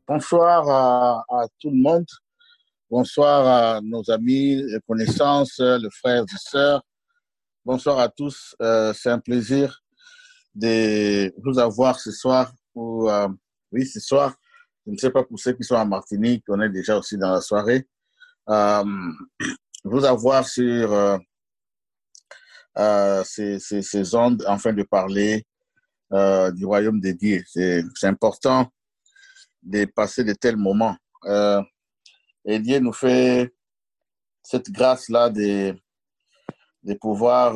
Bonsoir à tout le monde. Bonsoir à nos amis, les connaissances, les frères et sœurs. Bonsoir à tous. C'est un plaisir de vous avoir ce soir. Oui, ce soir. Je ne sais pas pour ceux qui sont en Martinique, on est déjà aussi dans la soirée. Euh, vous avoir sur ces ondes, afin de parler du royaume de Dieu. C'est important de passer de tels moments. Et Dieu nous fait cette grâce-là de pouvoir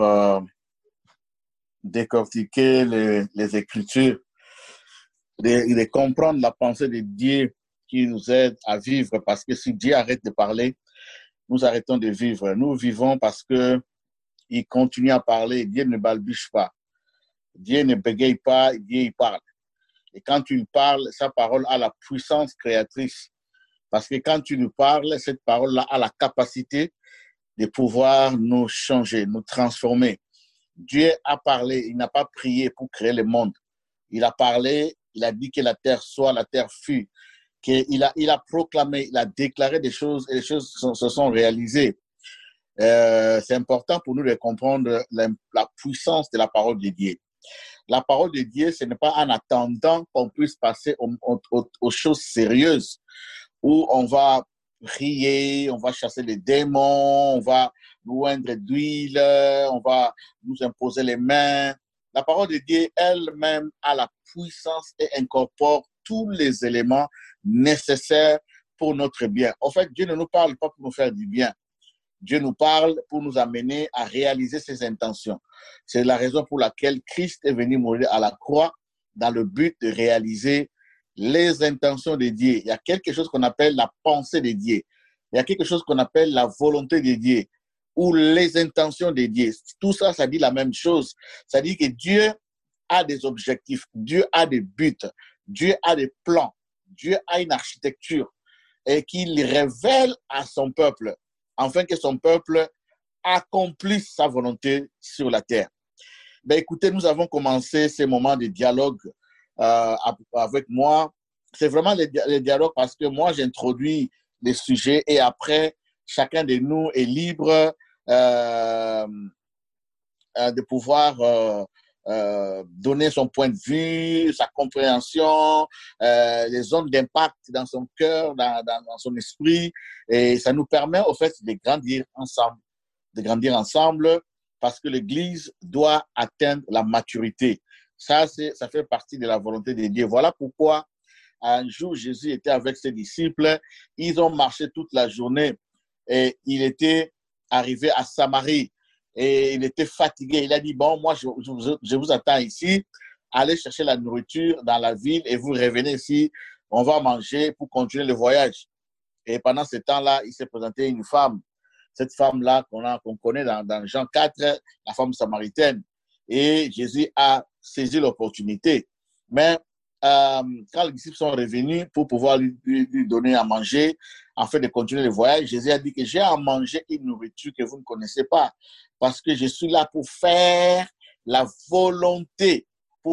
décortiquer les Écritures, de comprendre la pensée de Dieu qui nous aide à vivre. Parce que si Dieu arrête de parler, nous arrêtons de vivre. Nous vivons parce qu'il continue à parler. Dieu ne balbutie pas. Dieu ne bégaye pas, Dieu il parle. Et quand il parle, sa parole a la puissance créatrice. Parce que quand tu nous parles, cette parole-là a la capacité de pouvoir nous changer, nous transformer. Dieu a parlé, il n'a pas prié pour créer le monde. Il a parlé, il a dit que la terre soit, la terre fut. Il a proclamé, il a déclaré des choses et les choses se sont réalisées. C'est important pour nous de comprendre la puissance de la parole de Dieu. La parole de Dieu, ce n'est pas en attendant qu'on puisse passer aux choses sérieuses où on va prier, on va chasser les démons, on va nous oindre d'huile, on va nous imposer les mains. La parole de Dieu elle-même a la puissance et incorpore tous les éléments nécessaires pour notre bien. En fait, Dieu ne nous parle pas pour nous faire du bien. Dieu nous parle pour nous amener à réaliser ses intentions. C'est la raison pour laquelle Christ est venu mourir à la croix dans le but de réaliser les intentions de Dieu. Il y a quelque chose qu'on appelle la pensée de Dieu. Il y a quelque chose qu'on appelle la volonté de Dieu ou les intentions de Dieu. Tout ça, ça dit la même chose. Ça dit que Dieu a des objectifs, Dieu a des buts, Dieu a des plans, Dieu a une architecture et qu'il révèle à son peuple afin que son peuple accomplisse sa volonté sur la terre. Ben, écoutez, nous avons commencé ces moments de dialogue avec moi. C'est vraiment les dialogues parce que moi, j'introduis les sujets et après, chacun de nous est libre de pouvoir donner son point de vue, sa compréhension, les zones d'impact dans son cœur, dans son esprit. Et ça nous permet, au fait, de grandir ensemble parce que l'Église doit atteindre la maturité. Ça fait partie de la volonté de Dieu. Voilà pourquoi un jour, Jésus était avec ses disciples. Ils ont marché toute la journée et il était arrivé à Samarie et il était fatigué. Il a dit, bon, moi, je vous attends ici. Allez chercher la nourriture dans la ville et vous revenez ici. On va manger pour continuer le voyage. Et pendant ce temps-là, il s'est présenté une femme. Cette femme-là qu'on connaît dans Jean 4, la femme samaritaine. Et Jésus a saisi l'opportunité. Mais quand les disciples sont revenus pour pouvoir lui donner à manger, afin de continuer le voyage, Jésus a dit que j'ai à manger une nourriture que vous ne connaissez pas, parce que je suis là pour faire la volonté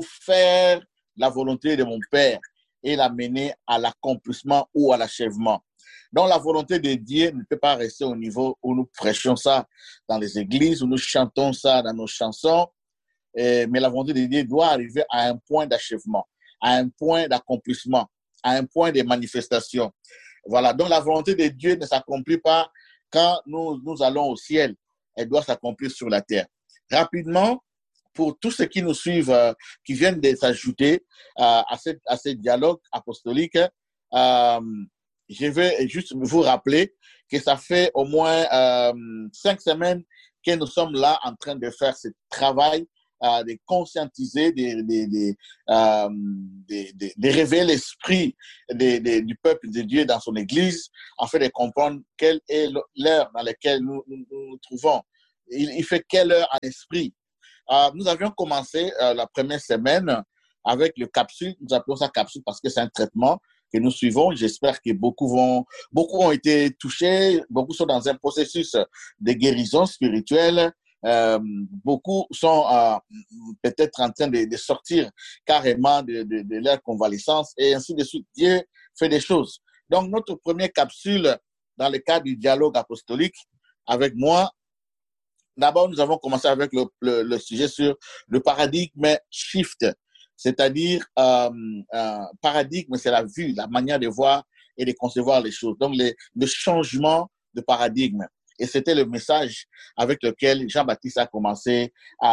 de mon Père et l'amener à l'accomplissement ou à l'achèvement. Donc, la volonté de Dieu ne peut pas rester au niveau où nous prêchons ça dans les églises, où nous chantons ça dans nos chansons, mais la volonté de Dieu doit arriver à un point d'achèvement, à un point d'accomplissement, à un point de manifestation. Voilà, donc la volonté de Dieu ne s'accomplit pas quand nous allons au ciel, elle doit s'accomplir sur la terre. Rapidement, pour tous ceux qui nous suivent, qui viennent de s'ajouter à ce dialogue apostolique, je vais juste vous rappeler que ça fait au moins 5 semaines que nous sommes là en train de faire ce travail, de conscientiser, de révéler l'esprit du peuple de Dieu dans son Église, afin de comprendre quelle est l'heure dans laquelle nous trouvons. Il fait quelle heure en esprit. Nous avions commencé la première semaine avec le capsule. Nous appelons ça capsule parce que c'est un traitement que nous suivons. J'espère que beaucoup ont été touchés. Beaucoup sont dans un processus de guérison spirituelle. beaucoup sont peut-être en train de sortir carrément de leur convalescence et ainsi de suite. Dieu fait des choses. Donc, notre première capsule dans le cadre du dialogue apostolique avec moi, d'abord, nous avons commencé avec le sujet sur le paradigme shift, c'est-à-dire paradigme, c'est la vue, la manière de voir et de concevoir les choses. Donc, le changement de paradigme. Et c'était le message avec lequel Jean-Baptiste a commencé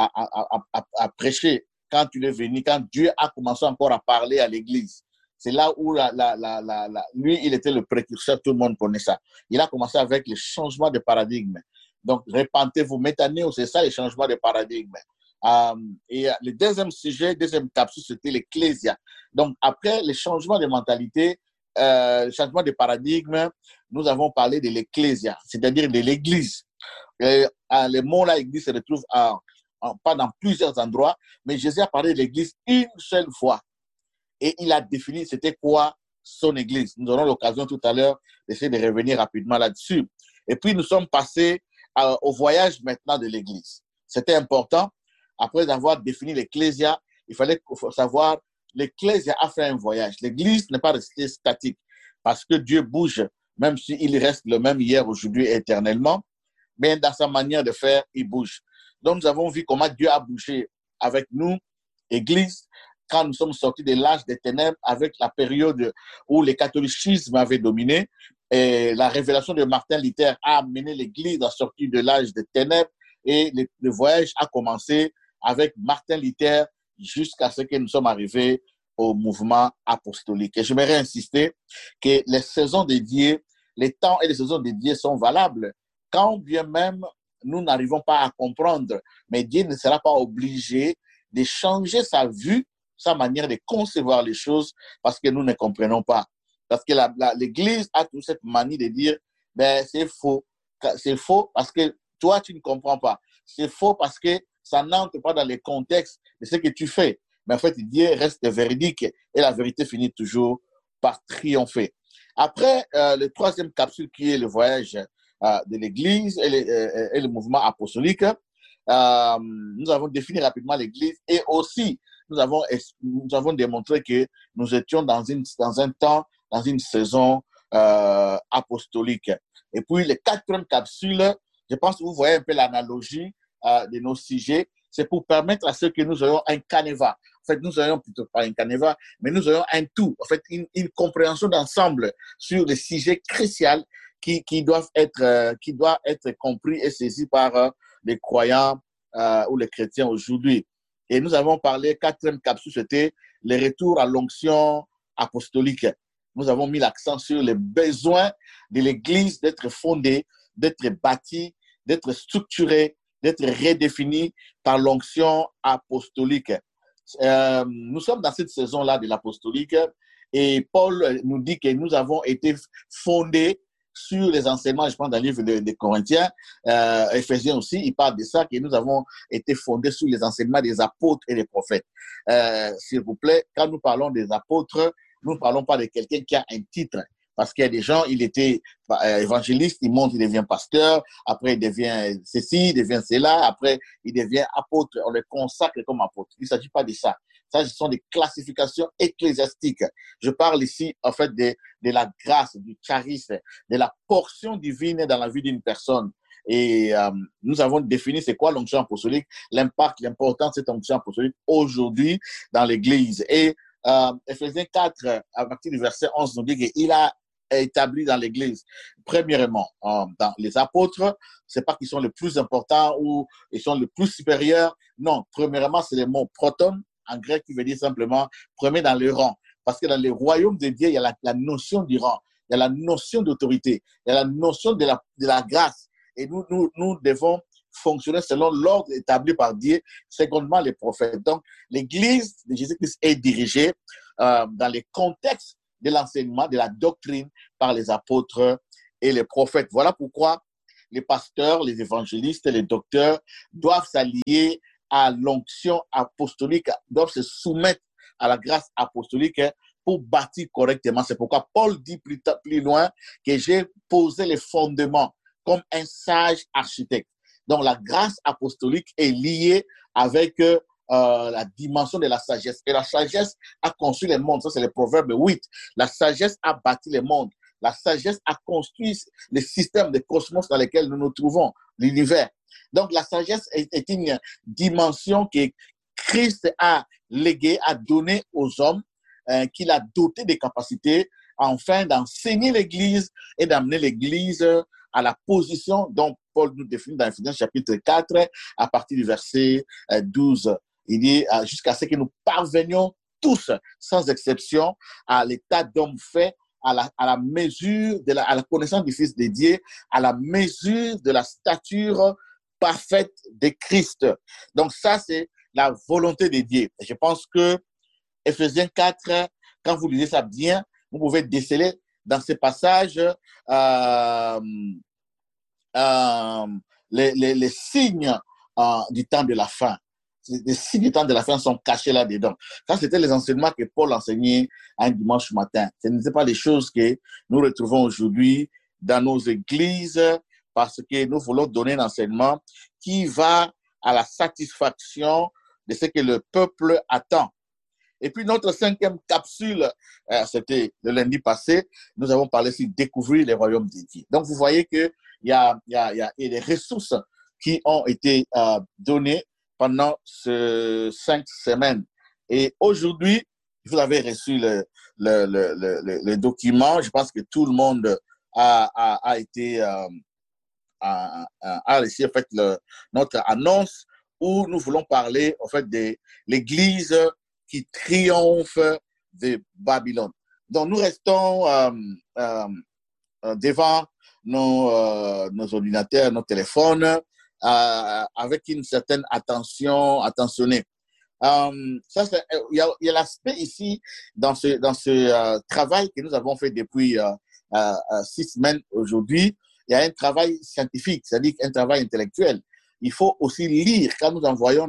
à prêcher quand il est venu, quand Dieu a commencé encore à parler à l'Église. C'est là où lui, il était le précurseur, tout le monde connaît ça. Il a commencé avec le changement de paradigme. Donc, répentez-vous, méthanéo, c'est ça les changements de paradigme. Et le deuxième sujet, deuxième capsule, c'était l'ecclésia. Donc, après les changements de mentalité, le changement de paradigme, nous avons parlé de l'ecclésia, c'est-à-dire de l'église. Le mot là, église, se retrouve pas dans plusieurs endroits, mais Jésus a parlé de l'église une seule fois. Et il a défini c'était quoi son église. Nous aurons l'occasion tout à l'heure d'essayer de revenir rapidement là-dessus. Et puis, nous sommes passés au voyage maintenant de l'église. C'était important. Après avoir défini l'ecclésia, il fallait savoir l'ecclésia a fait un voyage. L'église n'est pas restée statique parce que Dieu bouge, même s'il reste le même hier, aujourd'hui, éternellement. Mais dans sa manière de faire, il bouge. Donc, nous avons vu comment Dieu a bougé avec nous, église, quand nous sommes sortis de l'âge des ténèbres avec la période où le catholicisme avait dominé. Et la révélation de Martin Luther a amené l'Église à sortir de l'âge des ténèbres et le voyage a commencé avec Martin Luther jusqu'à ce que nous sommes arrivés au mouvement apostolique. Et j'aimerais insister que les saisons dédiées, les temps et les saisons dédiées sont valables quand bien même nous n'arrivons pas à comprendre, mais Dieu ne sera pas obligé de changer sa vue, sa manière de concevoir les choses parce que nous ne comprenons pas. Parce que l'Église a toute cette manie de dire, ben, c'est faux. C'est faux parce que toi, tu ne comprends pas. C'est faux parce que ça n'entre pas dans le contexte de ce que tu fais. Mais en fait, Dieu reste véridique et la vérité finit toujours par triompher. Après, le troisième capsule qui est le voyage de l'Église et le mouvement apostolique, nous avons défini rapidement l'Église et aussi nous avons démontré que nous étions dans un temps, dans une saison apostolique. Et puis, les quatrième capsule, je pense que vous voyez un peu l'analogie de nos sujets. C'est pour permettre à ceux que nous ayons un canevas. En fait, nous ayons plutôt pas un canevas, mais nous ayons un tout. En fait, une compréhension d'ensemble sur les sujets cruciaux qui doivent être compris et saisis par les croyants ou les chrétiens aujourd'hui. Et nous avons parlé, quatrième capsule, c'était le retour à l'onction apostolique. Nous avons mis l'accent sur les besoins de l'Église d'être fondée, d'être bâtie, d'être structurée, d'être redéfinie par l'onction apostolique. Nous sommes dans cette saison-là de l'apostolique et Paul nous dit que nous avons été fondés sur les enseignements, je pense dans le livre des Corinthiens, Éphésiens aussi, il parle de ça, que nous avons été fondés sur les enseignements des apôtres et des prophètes. S'il vous plaît, quand nous parlons des apôtres, nous ne parlons pas de quelqu'un qui a un titre. Parce qu'il y a des gens, il était évangéliste, il monte, il devient pasteur, après il devient ceci, il devient cela, après il devient apôtre, on le consacre comme apôtre. Il ne s'agit pas de ça. Ça, ce sont des classifications ecclésiastiques. Je parle ici, en fait, de la grâce, du charisme, de la portion divine dans la vie d'une personne. Et nous avons défini c'est quoi l'onction apostolique, l'impact, l'importance de cette onction apostolique aujourd'hui dans l'Église. Et Éphésiens 4, à partir du verset 11, nous dit qu'il a établi dans l'Église. Premièrement, dans les apôtres, c'est pas qu'ils sont les plus importants ou ils sont les plus supérieurs. Non, premièrement, c'est le mot proton, en grec, qui veut dire simplement premier dans le rang. Parce que dans le royaume de Dieu, il y a la notion du rang, il y a la notion d'autorité, il y a la notion de la grâce. Et nous devons fonctionner selon l'ordre établi par Dieu, secondement les prophètes. Donc, l'Église de Jésus-Christ est dirigée dans les contextes de l'enseignement, de la doctrine par les apôtres et les prophètes. Voilà pourquoi les pasteurs, les évangélistes et les docteurs doivent s'allier à l'onction apostolique, doivent se soumettre à la grâce apostolique pour bâtir correctement. C'est pourquoi Paul dit plus loin que j'ai posé les fondements comme un sage architecte. Donc, la grâce apostolique est liée avec la dimension de la sagesse. Et la sagesse a construit les mondes. Ça, c'est le Proverbe 8. La sagesse a bâti les mondes. La sagesse a construit le système de cosmos dans lequel nous nous trouvons, l'univers. Donc, la sagesse est une dimension que Christ a léguée, a donnée aux hommes, qu'il a doté des capacités, afin d'enseigner l'Église et d'amener l'Église à la position dont Paul nous définit dans Ephésiens chapitre 4, à partir du verset 12. Il dit jusqu'à ce que nous parvenions tous, sans exception, à l'état d'homme fait, à la mesure, à la connaissance du Fils de Dieu, à la mesure de la stature parfaite de Christ. Donc ça, c'est la volonté de Dieu. Et je pense que Ephésiens 4, quand vous lisez ça bien, vous pouvez déceler dans ces passages les signes du temps de la fin. Les signes du temps de la fin sont cachés là-dedans. Ça, c'était les enseignements que Paul enseignait un dimanche matin. Ce n'étaient pas les choses que nous retrouvons aujourd'hui dans nos églises parce que nous voulons donner un enseignement qui va à la satisfaction de ce que le peuple attend. Et puis notre 5e capsule, c'était le lundi passé, nous avons parlé sur découvrir les royaumes de Dieu. Donc vous voyez qu'il y a des ressources qui ont été données pendant ces 5 semaines. Et aujourd'hui, vous avez reçu le document. Je pense que tout le monde a reçu en fait, notre annonce où nous voulons parler en fait de l'Église qui triomphe de Babylone. Donc, nous restons devant nos ordinateurs, nos téléphones, avec une certaine attention, attentionnée. Il y a l'aspect ici, dans ce travail que nous avons fait depuis 6 semaines aujourd'hui, il y a un travail scientifique, c'est-à-dire un travail intellectuel. Il faut aussi lire quand nous envoyons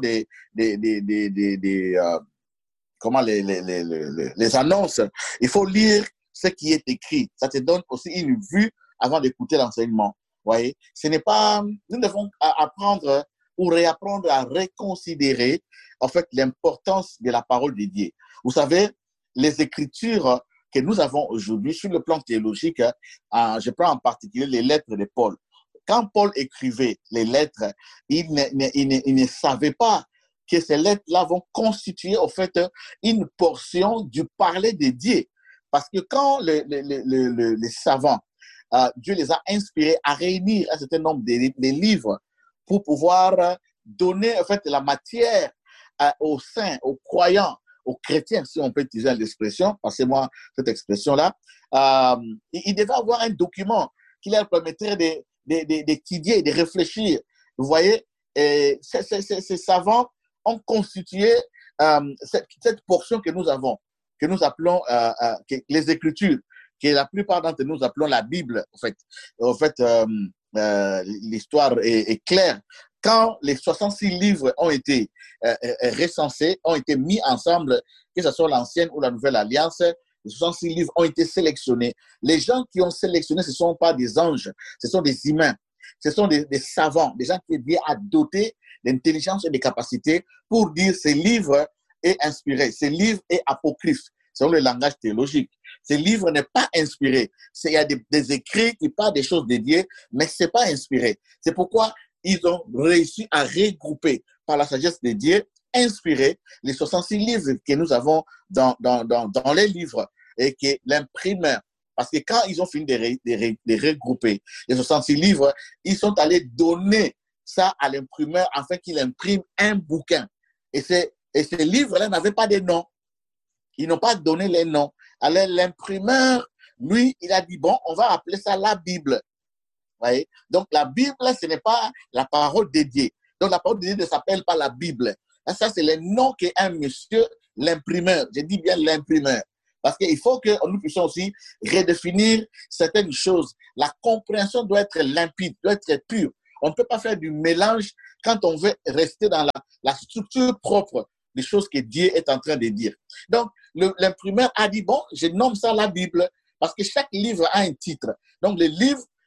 les annonces. Il faut lire ce qui est écrit. Ça te donne aussi une vue avant d'écouter l'enseignement. Voyez, ce n'est pas, nous devons apprendre ou réapprendre à reconsidérer en fait l'importance de la parole de Dieu. Vous savez, les écritures que nous avons aujourd'hui sur le plan théologique, je prends en particulier les lettres de Paul. Quand Paul écrivait les lettres, il ne savait pas que ces lettres-là vont constituer en fait une portion du parler de Dieu. Parce que quand les savants, Dieu les a inspirés à réunir un certain nombre de livres pour pouvoir donner en fait la matière aux saints, aux croyants, aux chrétiens, si on peut utiliser l'expression, passez-moi cette expression-là, il devait avoir un document qui leur permettrait d'étudier, de réfléchir. Vous voyez, et ces savants ont constitué cette portion que nous avons, que nous appelons les Écritures, que la plupart d'entre nous appelons la Bible. En fait, l'histoire est claire. Quand les 66 livres ont été recensés, ont été mis ensemble, que ce soit l'Ancienne ou la Nouvelle Alliance, les 66 livres ont été sélectionnés. Les gens qui ont sélectionné, ce ne sont pas des anges, ce sont des humains. Ce sont des savants, des gens qui sont bien dotés d'intelligence et de capacités pour dire ce livre est inspiré, ce livre est apocryphe, selon le langage théologique. Ce livre n'est pas inspiré. Il y a des écrits qui parlent des choses de Dieu, mais ce n'est pas inspiré. C'est pourquoi ils ont réussi à regrouper par la sagesse de Dieu, inspirer les 66 livres que nous avons dans les livres et que l'imprimeur. Parce que quand ils ont fini de regrouper les 66 livres, ils sont allés donner ça à l'imprimeur afin qu'il imprime un bouquin. Et ces livres-là n'avaient pas de nom. Ils n'ont pas donné les noms. Alors l'imprimeur, lui, il a dit, bon, on va appeler ça la Bible. Voyez? Donc la Bible, ce n'est pas la parole de Dieu. Donc la parole de Dieu ne s'appelle pas la Bible. Ça, c'est le nom qu'un monsieur, l'imprimeur, je dis bien l'imprimeur. Parce qu'il faut que nous puissions aussi redéfinir certaines choses. La compréhension doit être limpide, doit être pure. On ne peut pas faire du mélange quand on veut rester dans la structure propre des choses que Dieu est en train de dire. Donc, l'imprimeur a dit, bon, je nomme ça la Bible, parce que chaque livre a un titre. Donc, les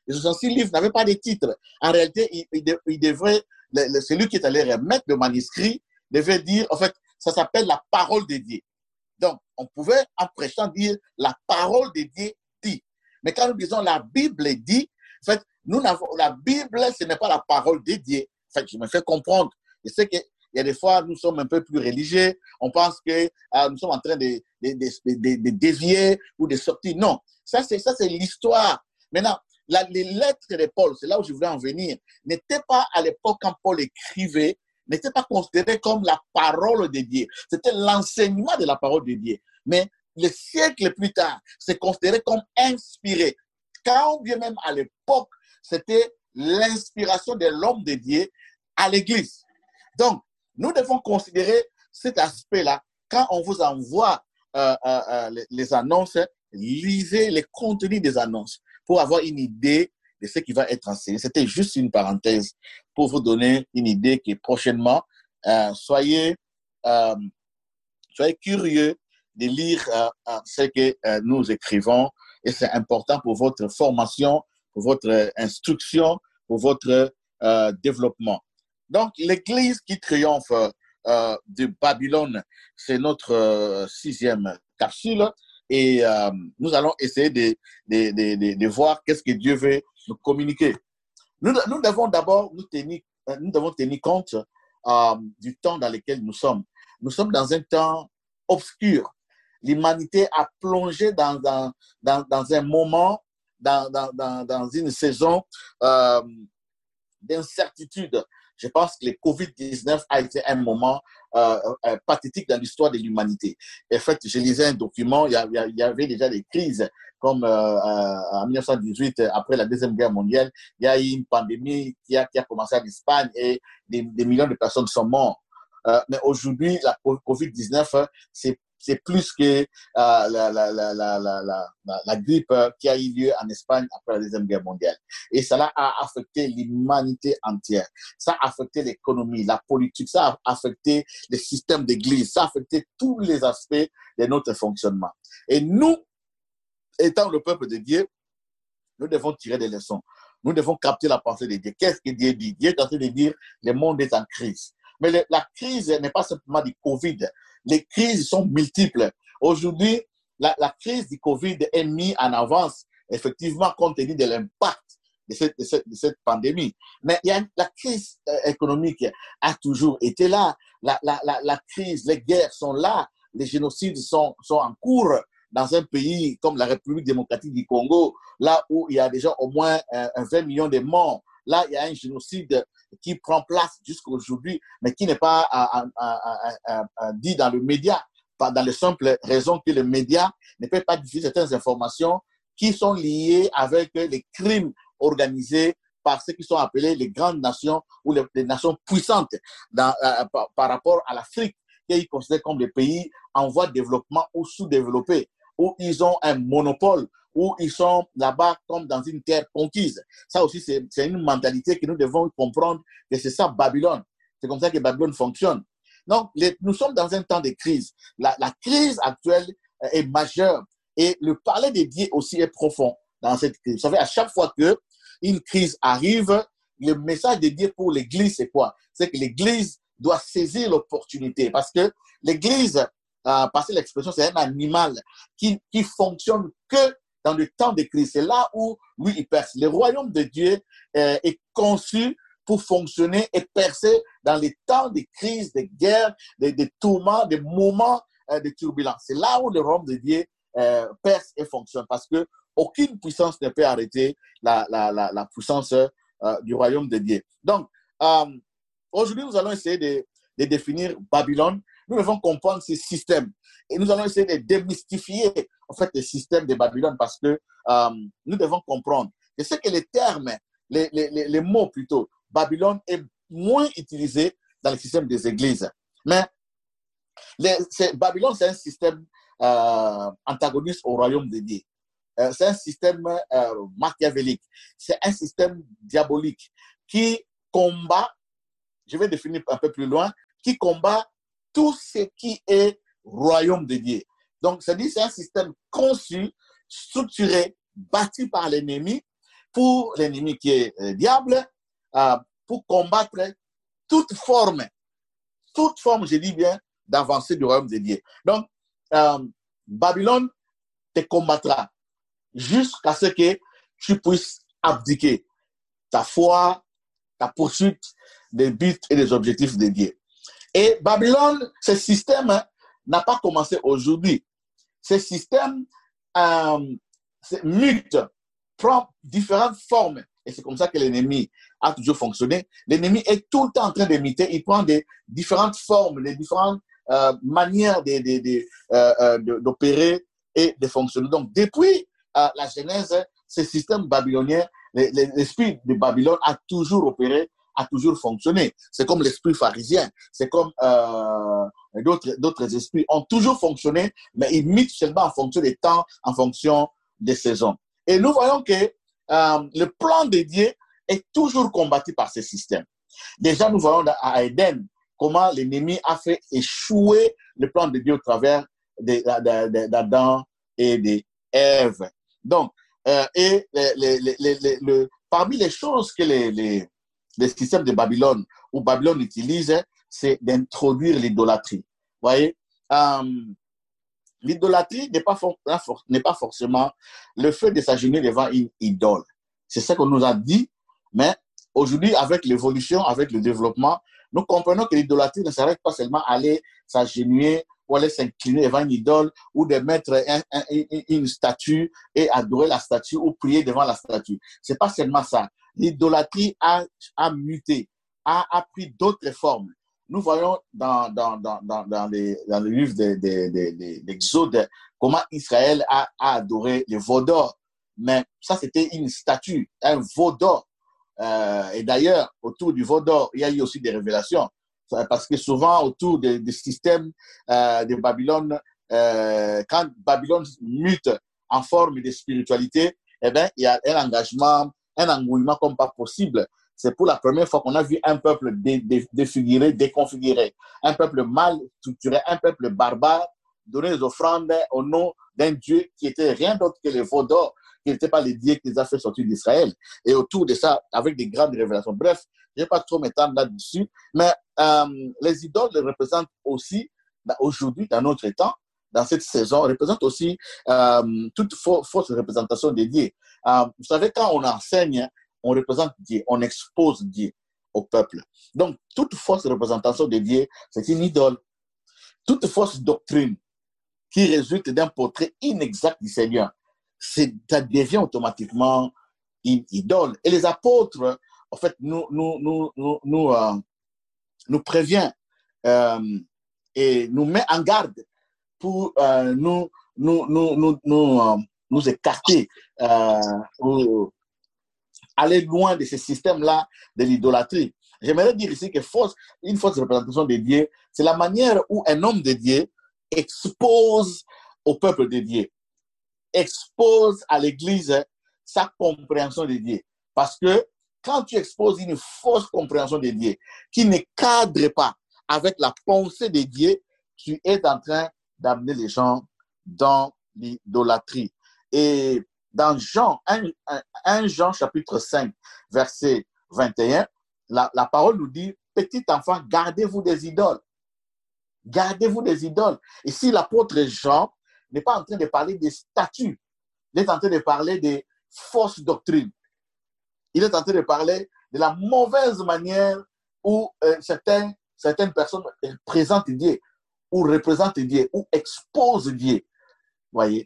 les 66 livres n'avaient pas de titre. En réalité, il devrait, celui qui est allé remettre le manuscrit devait dire, en fait, ça s'appelle la parole de Dieu. Donc, on pouvait, en prêchant, dire la parole de Dieu dit. Mais quand nous disons la Bible dit, en fait, la Bible, ce n'est pas la parole de Dieu. En fait, je me fais comprendre. Je sais qu'il y a des fois, nous sommes un peu plus religieux. On pense que nous sommes en train de dévier ou de sortir. Non, ça, c'est l'histoire. Maintenant, les lettres de Paul, c'est là où je voulais en venir, n'étaient pas à l'époque quand Paul écrivait, n'était pas considéré comme la parole de Dieu. C'était l'enseignement de la parole de Dieu. Mais les siècles plus tard, c'est considéré comme inspiré. Quand bien même à l'époque, c'était l'inspiration de l'homme de Dieu à l'Église. Donc, nous devons considérer cet aspect-là. Quand on vous envoie les annonces, lisez les contenus des annonces pour avoir une idée de ce qui va être enseigné. C'était juste une parenthèse pour vous donner une idée que prochainement, soyez curieux de lire ce que nous écrivons et c'est important pour votre formation, pour votre instruction, pour votre développement. Donc, l'Église qui triomphe de Babylone, c'est notre 6e capsule et nous allons essayer de voir qu'est-ce que Dieu veut nous communiquer. Nous devons d'abord nous devons tenir compte du temps dans lequel nous sommes. Nous sommes dans un temps obscur. L'humanité a plongé dans un moment, dans une saison d'incertitude. Je pense que le COVID-19 a été un moment pathétique dans l'histoire de l'humanité. En fait, je lisais un document, il y avait déjà des crises, comme en 1918, après la Deuxième Guerre mondiale, il y a eu une pandémie qui a commencé en Espagne et des millions de personnes sont mortes. Mais aujourd'hui, la COVID-19, c'est plus que la grippe qui a eu lieu en Espagne après la Deuxième Guerre mondiale. Et cela a affecté l'humanité entière. Ça a affecté l'économie, la politique, ça a affecté les systèmes d'église, ça a affecté tous les aspects de notre fonctionnement. Et nous, étant le peuple de Dieu, nous devons tirer des leçons. Nous devons capter la pensée de Dieu. Qu'est-ce que Dieu dit? Dieu est en train de dire le monde est en crise. Mais la crise n'est pas simplement du Covid. Les crises sont multiples. Aujourd'hui, la crise du Covid est mise en avance, effectivement, compte tenu de l'impact de cette pandémie. Mais la crise économique a toujours été là. La crise, les guerres sont là. Les génocides sont en cours dans un pays comme la République démocratique du Congo, là où il y a déjà au moins 20 millions de morts. Là, il y a un génocide qui prend place jusqu'à aujourd'hui, mais qui n'est pas dit dans le média, dans la simple raison que le média ne peut pas diffuser certaines informations qui sont liées avec les crimes organisés par ceux qui sont appelés les grandes nations ou les nations puissantes par rapport à l'Afrique, qu'ils considèrent comme des pays en voie de développement ou sous-développés, où ils ont un monopole, où ils sont là-bas comme dans une terre conquise. Ça aussi, c'est une mentalité que nous devons comprendre, que c'est ça Babylone. C'est comme ça que Babylone fonctionne. Donc, nous sommes dans un temps de crise. La crise actuelle est majeure et le parler de Dieu aussi est profond dans cette crise. Vous savez, à chaque fois qu'une crise arrive, le message de Dieu pour l'Église, c'est quoi? C'est que l'Église doit saisir l'opportunité parce que l'Église, passer l'expression, c'est un animal qui fonctionne que dans le temps de crise. C'est là où lui, il perce. Le royaume de Dieu est conçu pour fonctionner et percer dans les temps de crise, de guerre, de tourments, de moments de turbulence. C'est là où le royaume de Dieu perce et fonctionne parce que aucune puissance ne peut arrêter la puissance du royaume de Dieu. Donc, aujourd'hui, nous allons essayer de définir Babylone. Nous devons comprendre ces systèmes et nous allons essayer de démystifier en fait le système de Babylone parce que nous devons comprendre que c'est que les termes, les mots plutôt, Babylone est moins utilisé dans le système des églises. Mais Babylone, c'est un système antagoniste au royaume de Dieu. C'est un système machiavélique. C'est un système diabolique qui combat, je vais définir un peu plus loin, qui combat tout ce qui est royaume de Dieu. Donc, c'est un système conçu, structuré, bâti par l'ennemi pour l'ennemi qui est diable, pour combattre toute forme, je dis bien, d'avancée du royaume de Dieu. Donc, Babylone te combattra jusqu'à ce que tu puisses abdiquer ta foi, ta poursuite des buts et des objectifs de Dieu. Et Babylone, ce système n'a pas commencé aujourd'hui. Ce système mute, prend différentes formes. Et c'est comme ça que l'ennemi a toujours fonctionné. L'ennemi est tout le temps en train de muter. Il prend des différentes formes, des différentes manières d'opérer et de fonctionner. Donc, depuis la Genèse, ce système babylonien, l'esprit de Babylone a toujours opéré, a toujours fonctionné. C'est comme l'esprit pharisien, c'est comme d'autres esprits ont toujours fonctionné, mais ils mutent seulement en fonction des temps, en fonction des saisons. Et nous voyons que le plan de Dieu est toujours combattu par ce système. Déjà, nous voyons à Éden comment l'ennemi a fait échouer le plan de Dieu au travers d'Adam et d'Ève. Donc, parmi les choses que les systèmes de Babylone ou Babylone utilise, c'est d'introduire l'idolâtrie. Vous voyez, l'idolâtrie n'est pas forcément le fait de s'agenouiller devant une idole. C'est ce qu'on nous a dit, mais aujourd'hui, avec l'évolution, avec le développement, nous comprenons que l'idolâtrie ne s'arrête pas seulement à aller s'agenouiller ou aller s'incliner devant une idole ou de mettre une statue et adorer la statue ou prier devant la statue. C'est pas seulement ça. L'idolâtrie a muté, a pris d'autres formes. Nous voyons dans le livre d'Exode comment Israël a adoré le veau d'or. Mais ça, c'était une statue, un veau d'or. Et d'ailleurs, autour du veau d'or, il y a eu aussi des révélations. Parce que souvent, autour des systèmes de Babylone, quand Babylone mute en forme de spiritualité, eh bien, il y a un engagement, un engouement comme pas possible. C'est pour la première fois qu'on a vu un peuple défiguré, déconfiguré, un peuple mal structuré, un peuple barbare donner des offrandes au nom d'un Dieu qui était rien d'autre que le veau d'or, qui n'était pas le Dieu qui les a fait sortir d'Israël. Et autour de ça, avec des grandes révélations. Bref, je ne vais pas trop m'étendre là-dessus, mais les idoles représentent aussi, aujourd'hui, dans notre temps, dans cette saison, représentent aussi toute fausse représentation de Dieu. Vous savez, quand on enseigne, on représente Dieu, on expose Dieu au peuple. Donc, toute fausse représentation de Dieu, c'est une idole. Toute fausse doctrine qui résulte d'un portrait inexact du Seigneur, ça devient automatiquement une idole. Et les apôtres, en fait, nous prévient et nous met en garde pour nous écarter ou aller loin de ce système-là de l'idolâtrie. J'aimerais dire ici que une fausse représentation de Dieu, c'est la manière où un homme de Dieu expose au peuple de Dieu, expose à l'Église sa compréhension de Dieu. Parce que quand tu exposes une fausse compréhension de Dieu qui ne cadre pas avec la pensée de Dieu, tu es en train d'amener les gens dans l'idolâtrie. Et dans Jean, 1 Jean chapitre 5, verset 21, la parole nous dit, petit enfant, gardez-vous des idoles. Gardez-vous des idoles. Et si l'apôtre Jean n'est pas en train de parler des statues, il est en train de parler des fausses doctrines. Il est en train de parler de la mauvaise manière où certaines personnes présentent Dieu, ou représentent Dieu, ou exposent Dieu. Voyez.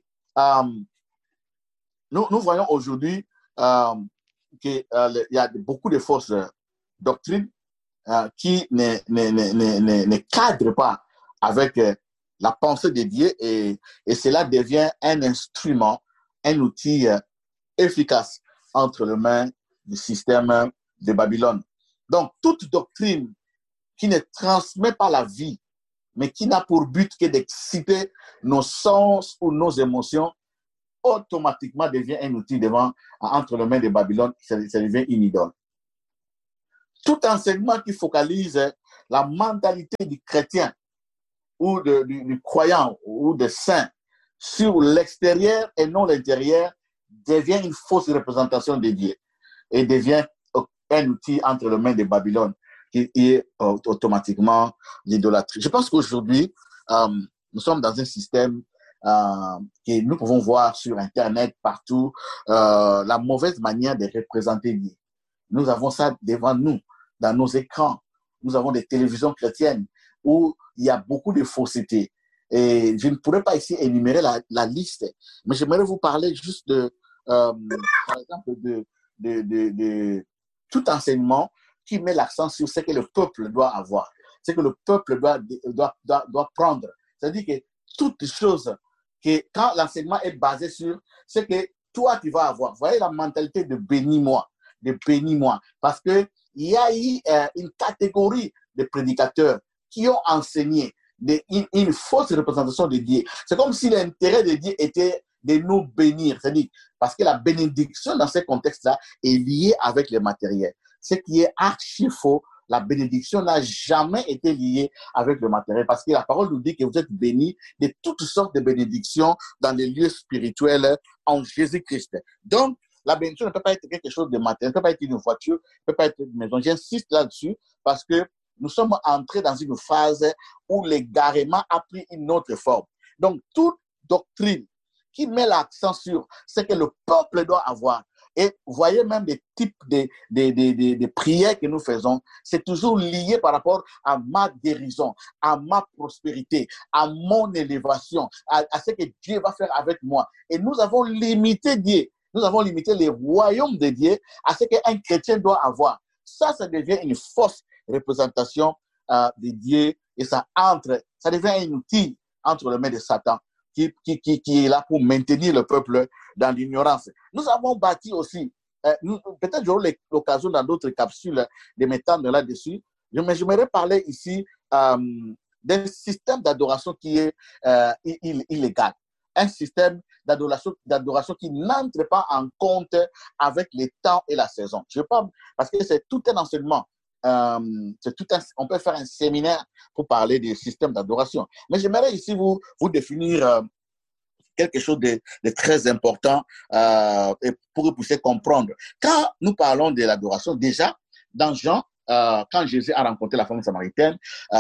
Nous voyons aujourd'hui qu'il y a beaucoup de fausses doctrines qui ne cadrent pas avec la pensée de Dieu et cela devient un instrument, un outil efficace entre les mains du système de Babylone. Donc, toute doctrine qui ne transmet pas la vie, mais qui n'a pour but que d'exciter nos sens ou nos émotions, automatiquement devient un outil entre les mains de Babylone, ça devient une idole. Tout enseignement qui focalise la mentalité du chrétien ou du croyant ou de saint sur l'extérieur et non l'intérieur devient une fausse représentation de Dieu et devient un outil entre les mains de Babylone qui est automatiquement l'idolâtrie. Je pense qu'aujourd'hui, nous sommes dans un système que nous pouvons voir sur Internet, partout, la mauvaise manière de représenter Dieu. Nous avons ça devant nous, dans nos écrans. Nous avons des télévisions chrétiennes où il y a beaucoup de fausseté. Et je ne pourrais pas ici énumérer la liste, mais j'aimerais vous parler juste par exemple, de tout enseignement qui met l'accent sur ce que le peuple doit avoir, ce que le peuple doit prendre. C'est-à-dire que toutes choses, que quand l'enseignement est basé sur ce que toi, tu vas avoir. Vous voyez la mentalité de bénis-moi, parce qu'il y a eu une catégorie de prédicateurs qui ont enseigné une fausse représentation de Dieu. C'est comme si l'intérêt de Dieu était de nous bénir. C'est-à-dire, parce que la bénédiction dans ce contexte-là est liée avec le matériel. Ce qui est archi faux, la bénédiction n'a jamais été liée avec le matériel. Parce que la parole nous dit que vous êtes bénis de toutes sortes de bénédictions dans les lieux spirituels en Jésus-Christ. Donc, la bénédiction ne peut pas être quelque chose de matériel, ne peut pas être une voiture, ne peut pas être une maison. J'insiste là-dessus parce que nous sommes entrés dans une phase où l'égarement a pris une autre forme. Donc, toute doctrine qui met l'accent sur ce que le peuple doit avoir, et vous voyez même des types de prières que nous faisons, c'est toujours lié par rapport à ma guérison, à ma prospérité, à mon élévation, à ce que Dieu va faire avec moi. Et nous avons limité Dieu, nous avons limité les royaumes de Dieu à ce qu'un chrétien doit avoir. Ça devient une fausse représentation de Dieu et ça devient un outil entre les mains de Satan qui est là pour maintenir le peuple dans l'ignorance. Nous avons bâti aussi, peut-être j'aurai l'occasion dans d'autres capsules de m'étendre là-dessus, mais j'aimerais parler ici d'un système d'adoration qui est illégal. Un système d'adoration qui n'entre pas en compte avec les temps et la saison. Je parle parce que c'est tout un enseignement. On peut faire un séminaire pour parler des systèmes d'adoration. Mais j'aimerais ici vous définir quelque chose de très important et pour que vous puissiez comprendre. Quand nous parlons de l'adoration, déjà, dans Jean, quand Jésus a rencontré la femme samaritaine,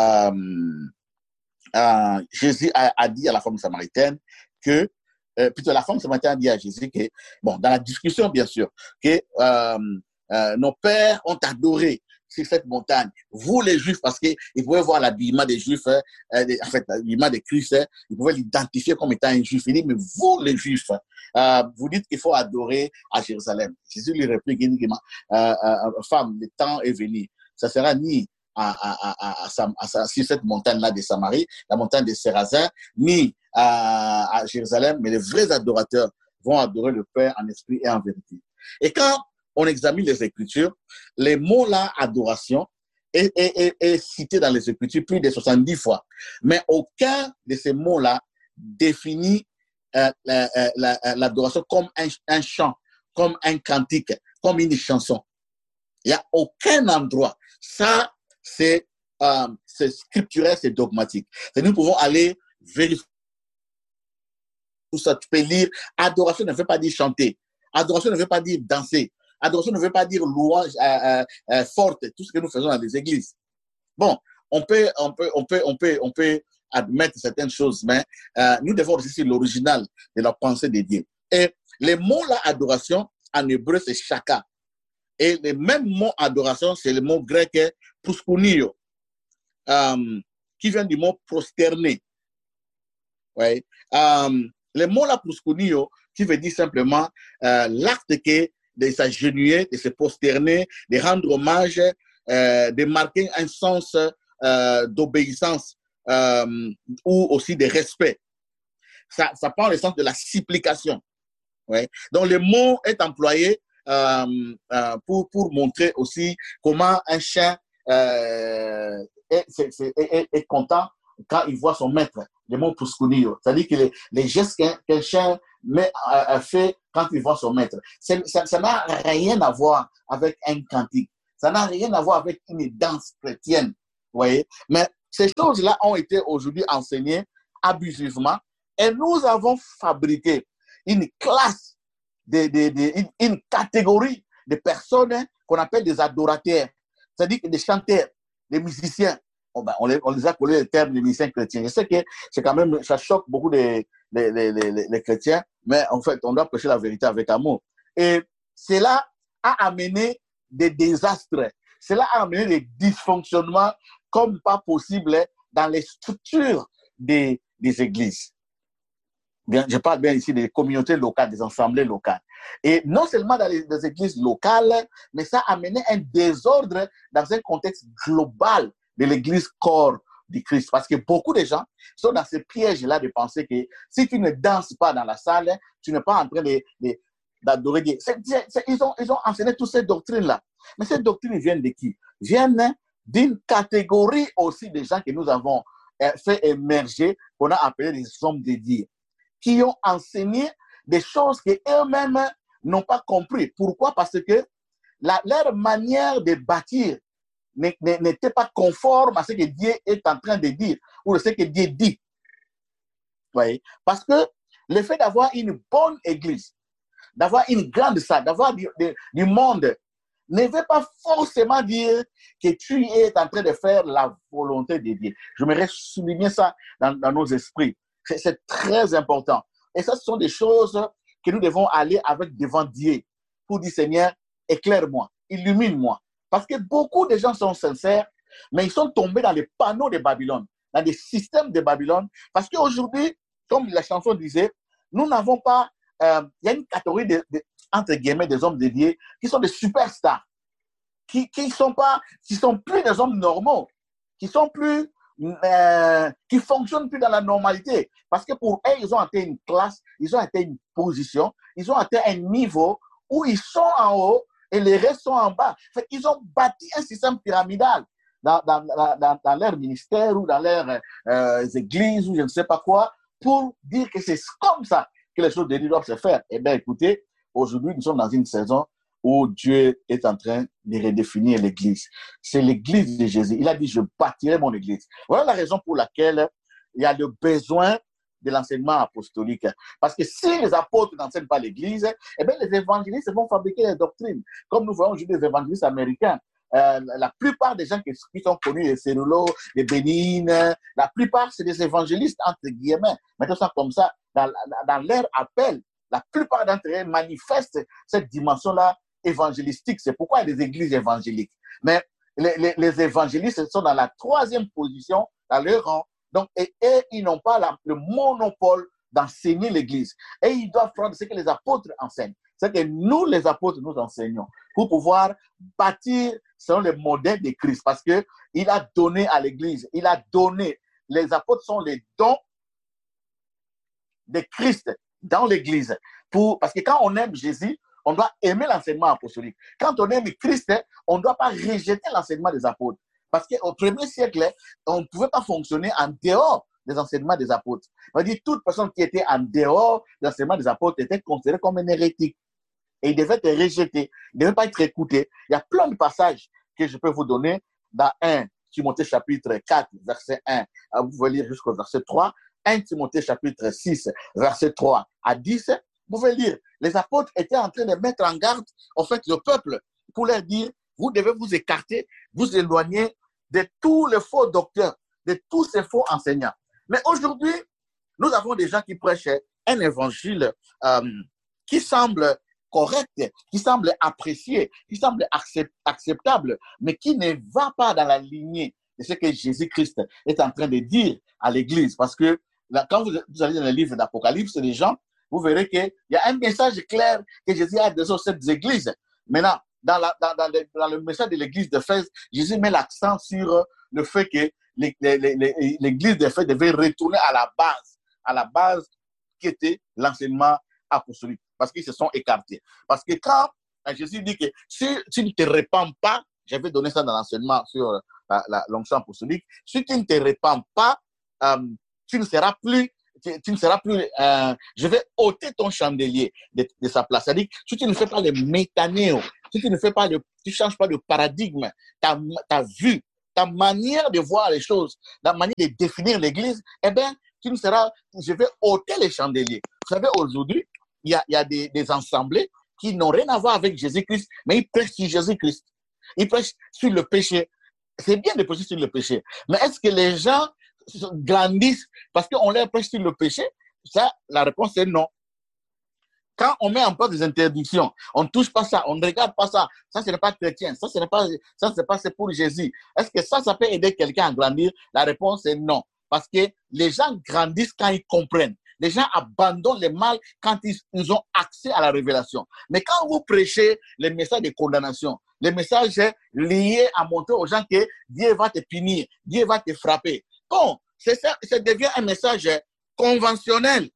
Jésus a dit à la femme samaritaine que, plutôt la femme samaritaine a dit à Jésus que, bon, dans la discussion, bien sûr, que nos pères ont adoré sur cette montagne. Vous, les Juifs, parce qu'ils pouvaient voir l'habillement des Juifs, en fait, l'habillement de Christ, ils pouvaient l'identifier comme étant un Juif. Il dit, mais vous, les Juifs, vous dites qu'il faut adorer à Jérusalem. Jésus lui réplique, il dit, femme, le temps est venu. Ça sera ni sur cette montagne-là de Samarie, la montagne de Sérazin, ni à Jérusalem, mais les vrais adorateurs vont adorer le Père en esprit et en vérité. Et quand on examine les Écritures, les mots-là, adoration, est cité dans les Écritures plus de 70 fois. Mais aucun de ces mots-là définit l'adoration comme un chant, comme un cantique, comme une chanson. Il n'y a aucun endroit. Ça, c'est scripturel, c'est dogmatique. Et nous pouvons aller vérifier tout ça. Tu peux lire. Adoration ne veut pas dire chanter. Adoration ne veut pas dire danser. Adoration ne veut pas dire louange forte, tout ce que nous faisons dans les églises. Bon, on peut admettre certaines choses, mais nous devons aussi sur l'original de la pensée de Dieu. Et les mots là, adoration, en hébreu, c'est shaka. Et le même mot adoration, c'est le mot grec proskunio, qui vient du mot prosterner. Ouais. Le mot là, proskunio, qui veut dire simplement l'acte de s'agenouiller, de se prosterner, de rendre hommage, de marquer un sens d'obéissance ou aussi de respect. Ça prend le sens de la supplication. Ouais. Donc, le mot est employé pour montrer aussi comment un chien est content quand il voit son maître, le mot proskunio. C'est-à-dire que les gestes qu'un chien fait quand il voit son maître. Ça n'a rien à voir avec un cantique. Ça n'a rien à voir avec une danse chrétienne. Vous voyez? Mais ces choses-là ont été aujourd'hui enseignées abusivement et nous avons fabriqué une classe une catégorie de personnes qu'on appelle des adorateurs, c'est-à-dire des chanteurs, des musiciens. On les a collés le terme de musiciens chrétiens. Je sais que c'est quand même, ça choque beaucoup les chrétiens, mais en fait, on doit prêcher la vérité avec amour. Et cela a amené des désastres. Cela a amené des dysfonctionnements comme pas possible dans les structures des églises. Bien, je parle bien ici des communautés locales, des assemblées locales. Et non seulement dans les églises locales, mais ça a amené un désordre dans un contexte global de l'église corps du Christ. Parce que beaucoup de gens sont dans ce piège-là de penser que si tu ne danses pas dans la salle, tu n'es pas en train d'adorer Dieu. Ils ont enseigné toutes ces doctrines-là. Mais ces doctrines viennent de qui? Viennent d'une catégorie aussi de gens que nous avons fait émerger, qu'on a appelé les hommes de Dieu, qui ont enseigné des choses qu'eux-mêmes n'ont pas compris. Pourquoi? Parce que leur manière de bâtir n'était pas conforme à ce que Dieu est en train de dire ou à ce que Dieu dit. Voyez? Parce que le fait d'avoir une bonne église, d'avoir une grande salle, d'avoir du monde, ne veut pas forcément dire que tu es en train de faire la volonté de Dieu. J'aimerais souligner ça dans nos esprits. C'est très important. Et ça, ce sont des choses que nous devons aller avec devant Dieu pour dire, Seigneur, éclaire-moi, illumine-moi. Parce que beaucoup de gens sont sincères, mais ils sont tombés dans les panneaux de Babylone, dans des systèmes de Babylone. Parce qu'aujourd'hui, comme la chanson disait, nous n'avons pas... Il y a une catégorie entre guillemets des hommes de Dieu qui sont des superstars, qui sont plus des hommes normaux, qui fonctionnent plus dans la normalité. Parce que pour eux, ils ont atteint une classe, ils ont atteint une position, ils ont atteint un niveau où ils sont en haut et les restes sont en bas. Fait qu'ils ont bâti un système pyramidal dans leur ministère ou dans leurs églises ou je ne sais pas quoi, pour dire que c'est comme ça que les choses de Dieu doivent se faire. Eh bien, écoutez, aujourd'hui, nous sommes dans une saison où Dieu est en train de redéfinir l'Église. C'est l'Église de Jésus. Il a dit, je bâtirai mon Église. Voilà la raison pour laquelle il y a le besoin de l'enseignement apostolique. Parce que si les apôtres n'enseignent pas l'Église, eh bien, les évangélistes vont fabriquer des doctrines. Comme nous voyons aujourd'hui les évangélistes américains. La plupart des gens qui sont connus, les Cérulo, les Bénines, la plupart, c'est des évangélistes, entre guillemets. Maintenant, ça comme ça, dans leur appel, la plupart d'entre eux manifestent cette dimension-là évangélistique. C'est pourquoi il y a des églises évangéliques. Mais les évangélistes sont dans la troisième position, dans leur rang. Donc, et ils n'ont pas le monopole d'enseigner l'église. Et ils doivent prendre ce que les apôtres enseignent. C'est que nous, les apôtres, nous enseignons pour pouvoir bâtir selon le modèle de Christ. Parce qu'il a donné à l'église, il a donné, les apôtres sont les dons de Christ dans l'église. Parce que quand on aime Jésus, on doit aimer l'enseignement apostolique. Quand on aime Christ, on ne doit pas rejeter l'enseignement des apôtres. Parce qu'au premier siècle, on ne pouvait pas fonctionner en dehors des enseignements des apôtres. On dit toute personne qui était en dehors de l'enseignement des apôtres était considérée comme un hérétique. Et il devait être rejeté, il ne devait pas être écouté. Il y a plein de passages que je peux vous donner dans 1 Timothée chapitre 4, verset 1. Vous pouvez lire jusqu'au verset 3. 1 Timothée chapitre 6, verset 3 à 10. Vous pouvez lire. Les apôtres étaient en train de mettre en garde, en fait, le peuple pour leur dire, vous devez vous écarter, vous éloigner de tous les faux docteurs, de tous ces faux enseignants. Mais aujourd'hui, nous avons des gens qui prêchent un évangile qui semble correct, qui semble apprécié, qui semble acceptable, mais qui ne va pas dans la lignée de ce que Jésus-Christ est en train de dire à l'Église. Parce que là, quand vous allez dans le livre d'Apocalypse, les gens, vous verrez qu'il y a un message clair que Jésus a adressé aux sept églises. Maintenant, dans le message de l'église d'Éphèse, Jésus met l'accent sur le fait que l'église d'Éphèse devait retourner à la base qui était l'enseignement apostolique, parce qu'ils se sont écartés. Parce que quand Jésus dit que si tu ne te répands pas, j'avais donné ça dans l'enseignement sur l'onction apostolique, si tu ne te répands pas, tu ne seras plus, je vais ôter ton chandelier de sa place. C'est-à-dire, si tu ne fais pas le métanéo, si tu ne fais pas tu changes pas de paradigme, ta vue, ta manière de voir les choses, la manière de définir l'église, eh bien, je vais ôter les chandeliers. Vous savez, aujourd'hui, il y a des assemblées qui n'ont rien à voir avec Jésus-Christ, mais ils prêchent sur Jésus-Christ. Ils prêchent sur le péché. C'est bien de prêcher sur le péché. Mais est-ce que les gens grandissent parce qu'on leur prêche sur le péché? Ça, la réponse est non. Quand on met en place des interdictions, on ne touche pas ça, on ne regarde pas ça, ça ce n'est pas chrétien, ça c'est pour Jésus. Est-ce que ça peut aider quelqu'un à grandir? La réponse est non. Parce que les gens grandissent quand ils comprennent. Les gens abandonnent le mal quand ils ont accès à la révélation. Mais quand vous prêchez les messages de condamnation, les messages liés à montrer aux gens que Dieu va te punir, Dieu va te frapper. Bon, ça devient un message conventionnel.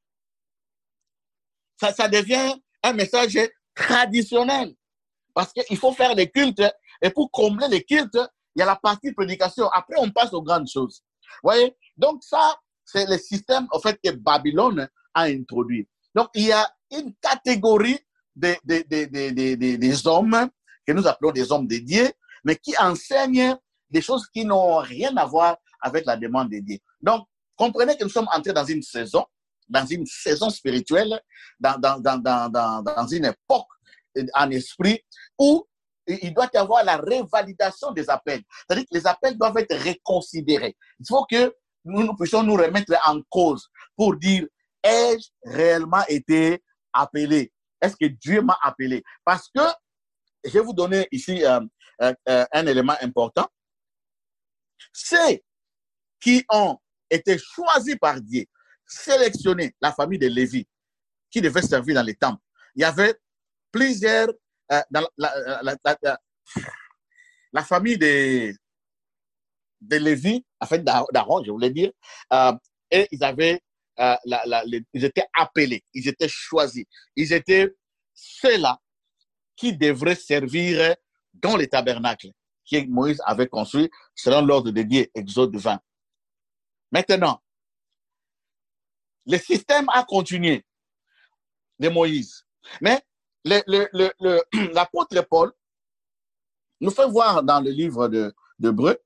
Ça devient un message traditionnel. Parce qu'il faut faire les cultes. Et pour combler les cultes, il y a la partie prédication. Après, on passe aux grandes choses. Vous voyez? Donc ça, c'est le système en fait, que Babylone a introduit. Donc, il y a une catégorie des hommes, que nous appelons des hommes de Dieu, mais qui enseignent des choses qui n'ont rien à voir avec la demande de Dieu. Donc, comprenez que nous sommes entrés dans une saison spirituelle, dans une époque en esprit où il doit y avoir la révalidation des appels. C'est-à-dire que les appels doivent être reconsidérés. Il faut que nous puissions nous remettre en cause pour dire, ai-je réellement été appelé? Est-ce que Dieu m'a appelé? Parce que, je vais vous donner ici un élément important. Ceux qui ont été choisis par Dieu, sélectionnés, la famille de Lévi, qui devait servir dans les temples. Il y avait plusieurs, dans la famille de Lévi, en fait d'Aaron, je voulais dire, et ils avaient, ils étaient appelés, ils étaient choisis, ils étaient ceux-là qui devraient servir dans les tabernacles que Moïse avait construit selon l'ordre de Dieu, Exode 20. Maintenant, le système a continué de Moïse. Mais l'apôtre Paul nous fait voir dans le livre d'Hébreux,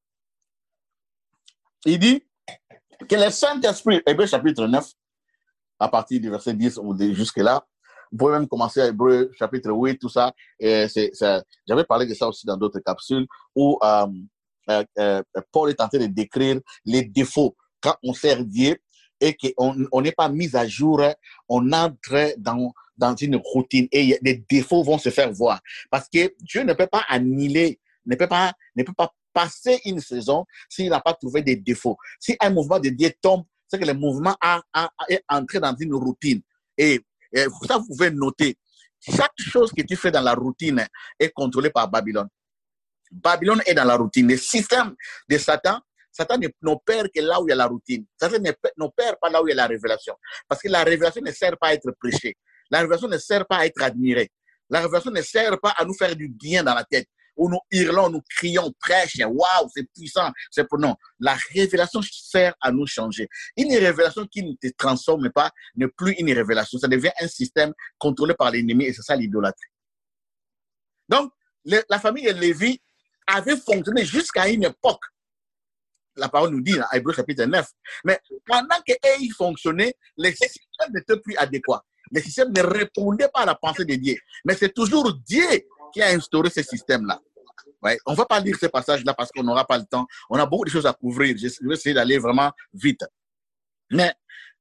il dit que le Saint-Esprit, Hébreux chapitre 9, à partir du verset 10 ou jusque-là, vous pouvez même commencer à Hébreux chapitre 8, tout ça. J'avais parlé de ça aussi dans d'autres capsules où Paul est en train de décrire les défauts quand on sert Dieu et qu'on n'est pas mis à jour, on entre dans une routine et les défauts vont se faire voir. Parce que Dieu ne peut pas annihiler, ne peut pas passer une saison s'il n'a pas trouvé des défauts. Si un mouvement de Dieu tombe, c'est que le mouvement est entré dans une routine. Et ça, vous pouvez noter, chaque chose que tu fais dans la routine est contrôlée par Babylone. Babylone est dans la routine. Le système de Satan n'opère que là où il y a la routine. Satan n'opère pas là où il y a la révélation. Parce que la révélation ne sert pas à être prêchée. La révélation ne sert pas à être admirée. La révélation ne sert pas à nous faire du bien dans la tête. Où nous hurlons, nous crions, prêche, waouh, c'est puissant. C'est pour non. La révélation sert à nous changer. Une révélation qui ne te transforme pas n'est plus une révélation. Ça devient un système contrôlé par l'ennemi et c'est ça l'idolâtrie. Donc, la famille de Lévi avait fonctionné jusqu'à une époque. La parole nous dit dans Hébreux chapitre 9. Mais pendant qu'ils fonctionnaient, les systèmes n'étaient plus adéquats. Les systèmes ne répondaient pas à la pensée de Dieu. Mais c'est toujours Dieu qui a instauré ce système-là. Ouais. On ne va pas lire ce passage-là parce qu'on n'aura pas le temps. On a beaucoup de choses à couvrir. Je vais essayer d'aller vraiment vite. Mais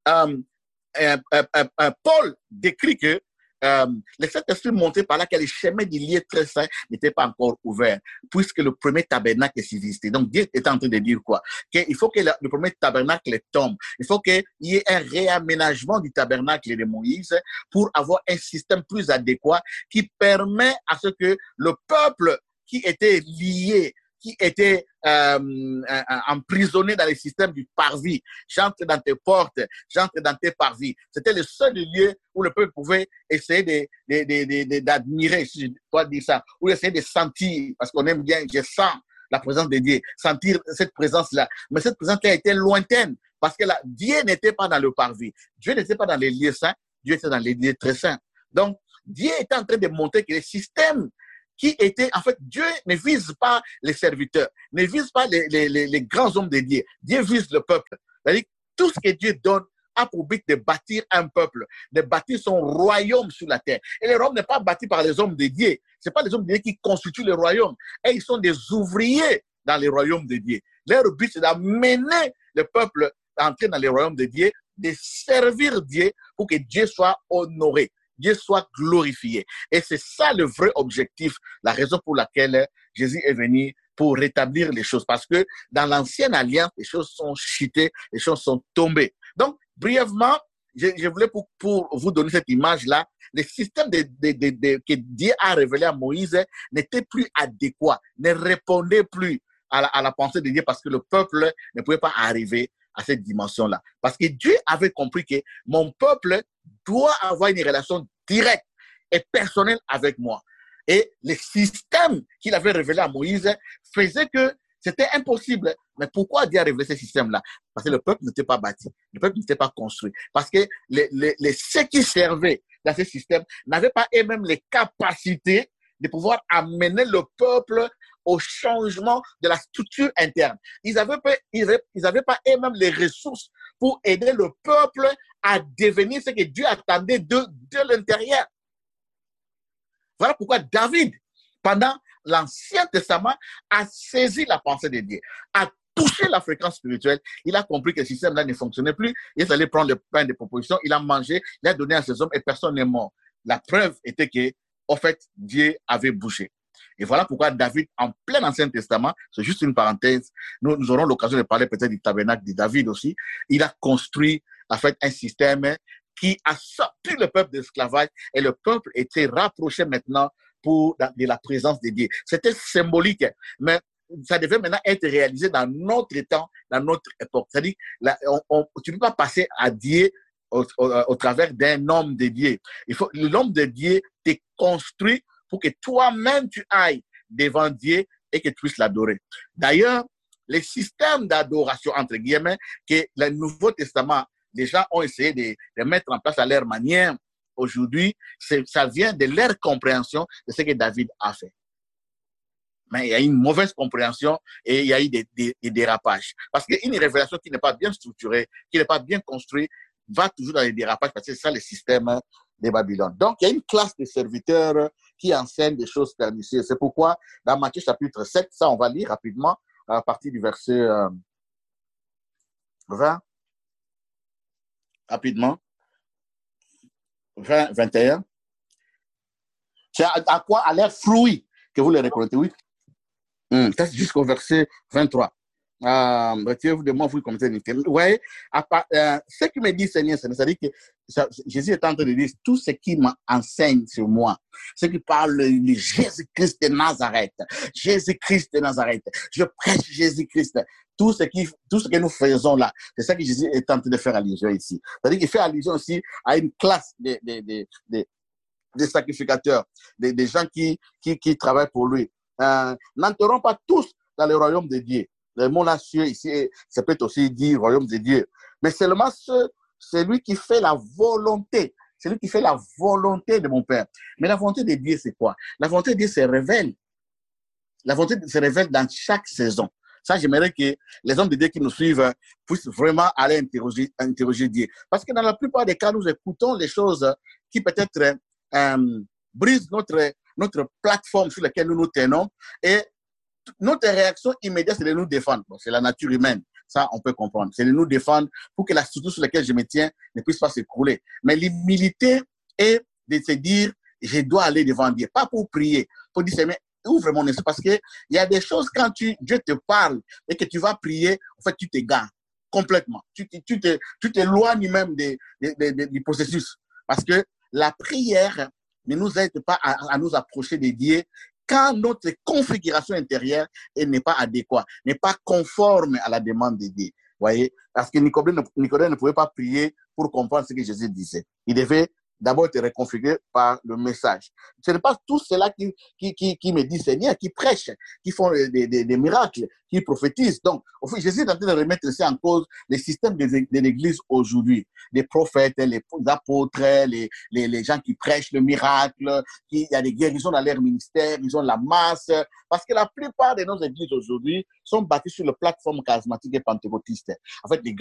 Paul décrit que le Saint-Esprit montrait par là que les chemins du lieu très saint n'étaient pas encore ouverts, puisque le premier tabernacle existait. Donc Dieu est en train de dire quoi? Qu'il faut que le premier tabernacle tombe. Il faut qu'il y ait un réaménagement du tabernacle de Moïse pour avoir un système plus adéquat qui permet à ce que le peuple qui était lié, qui était emprisonné dans le système du parvis. J'entre dans tes portes, j'entre dans tes parvis. C'était le seul lieu où le peuple pouvait essayer d'admirer, si je dois dire ça, ou essayer de sentir, parce qu'on aime bien, je sens la présence de Dieu, sentir cette présence-là. Mais cette présence-là était lointaine, parce que Dieu n'était pas dans le parvis. Dieu n'était pas dans les lieux saints, Dieu était dans les lieux très saints. Donc, Dieu était en train de montrer que le système qui était, en fait, Dieu ne vise pas les serviteurs, ne vise pas les grands hommes de Dieu. Dieu vise le peuple. C'est-à-dire, tout ce que Dieu donne a pour but de bâtir un peuple, de bâtir son royaume sur la terre. Et le royaume n'est pas bâti par les hommes de Dieu. Ce n'est pas les hommes de Dieu qui constituent le royaume. Et ils sont des ouvriers dans le royaume de Dieu. Leur but, c'est d'amener le peuple à entrer dans le royaume de Dieu, de servir Dieu pour que Dieu soit honoré, Dieu soit glorifié. Et c'est ça le vrai objectif, la raison pour laquelle Jésus est venu pour rétablir les choses. Parce que dans l'ancienne alliance, les choses sont chutées, les choses sont tombées. Donc, brièvement, je voulais pour vous donner cette image-là, le système que Dieu a révélé à Moïse n'était plus adéquat, ne répondait plus à la pensée de Dieu parce que le peuple ne pouvait pas arriver à cette dimension-là. Parce que Dieu avait compris que mon peuple doit avoir une relation directe et personnelle avec moi. Et le système qu'il avait révélé à Moïse faisait que c'était impossible. Mais pourquoi Dieu a révélé ce système-là? Parce que le peuple n'était pas bâti, le peuple n'était pas construit. Parce que ceux qui servaient dans ce système n'avaient pas eux-mêmes les capacités de pouvoir amener le peuple au changement de la structure interne. Ils n'avaient pas eux-mêmes les ressources pour aider le peuple à devenir ce que Dieu attendait de l'intérieur. Voilà pourquoi David, pendant l'Ancien Testament, a saisi la pensée de Dieu, a touché la fréquence spirituelle. Il a compris que le système-là ne fonctionnait plus. Il allait prendre le pain de proposition, il a mangé, il a donné à ses hommes et personne n'est mort. La preuve était que, en fait, Dieu avait bougé. Et voilà pourquoi David, en plein Ancien Testament, c'est juste une parenthèse, nous aurons l'occasion de parler peut-être du tabernacle de David aussi, il a construit, en fait, un système qui a sorti le peuple d'esclavage et le peuple était rapproché maintenant de la présence de Dieu. C'était symbolique, mais ça devait maintenant être réalisé dans notre temps, dans notre époque. C'est-à-dire, tu ne peux pas passer à Dieu au travers d'un homme de Dieu. L'homme de Dieu te construit pour que toi-même tu ailles devant Dieu et que tu puisses l'adorer. D'ailleurs, les systèmes d'adoration, entre guillemets, que le Nouveau Testament, les gens ont essayé de mettre en place à leur manière, aujourd'hui, ça vient de leur compréhension de ce que David a fait. Mais il y a une mauvaise compréhension et il y a eu des dérapages. Parce qu'une révélation qui n'est pas bien structurée, qui n'est pas bien construite, va toujours dans les dérapages parce que c'est ça le système de Babylone. Donc, il y a une classe de serviteurs qui enseignent des choses pernicieuses. C'est pourquoi, dans Matthieu chapitre 7, ça, on va lire rapidement à partir du verset 20, rapidement, 20, 21. C'est à quoi a l'air fruit que vous le reconnaissez, oui. C'est jusqu'au verset 23. Retirez-vous de moi, vous commettez l'iniquité. Vous voyez, ce qui me dit Seigneur, c'est-à-dire que Jésus est en train de dire tout ce qui m'enseigne sur moi, ce qui parle de Jésus-Christ de Nazareth. Jésus-Christ de Nazareth. Je prêche Jésus-Christ. Tout ce que nous faisons là, c'est ça que Jésus est en train de faire allusion ici. C'est-à-dire qu'il fait allusion aussi à une classe des sacrificateurs, des gens qui travaillent pour lui. N'entrons pas tous dans le royaume de Dieu. Le mot là, cieux, ici, ça peut aussi dire royaume de Dieu. Mais seulement celui qui fait la volonté. Celui qui fait la volonté de mon Père. Mais la volonté de Dieu, c'est quoi? La volonté de Dieu se révèle. La volonté se révèle dans chaque saison. Ça, j'aimerais que les hommes de Dieu qui nous suivent puissent vraiment aller interroger Dieu. Parce que dans la plupart des cas, nous écoutons les choses qui peut-être brisent notre plateforme sur laquelle nous nous tenons et notre réaction immédiate, c'est de nous défendre. Bon, c'est la nature humaine. Ça, on peut comprendre. C'est de nous défendre pour que la structure sur laquelle je me tiens ne puisse pas s'écrouler. Mais l'humilité est de se dire, je dois aller devant Dieu. Pas pour prier, pour dire, Seigneur, ouvre mon esprit. Parce qu'il y a des choses, quand Dieu te parle et que tu vas prier, en fait, tu t'égares complètement. Tu t'éloignes même du processus. Parce que la prière ne nous aide pas à nous approcher de Dieu quand notre configuration intérieure n'est pas adéquate, n'est pas conforme à la demande de Dieu. Voyez? Parce que Nicodème ne pouvait pas prier pour comprendre ce que Jésus disait. Il devait d'abord être reconfiguré par le message. Ce n'est pas tout cela qui me dit Seigneur, qui prêchent, qui font des miracles, qui prophétisent. Donc, au fait, Jésus est en train de remettre ici en cause les systèmes de l'Église aujourd'hui. Les prophètes, les apôtres, les gens qui prêchent le miracle, il y a des guérisons dans leur ministère, ils ont la masse. Parce que la plupart de nos églises aujourd'hui sont bâties sur la plateforme charismatique et pentecôtiste. En fait, les